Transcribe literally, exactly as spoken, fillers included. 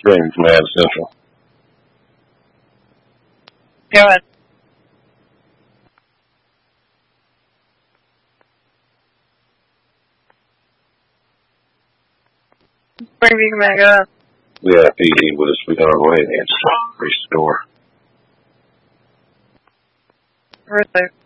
Spring Command Central. Go ahead. Springview Command, go ahead. We have P D with us. We're on our way to restore. Restore.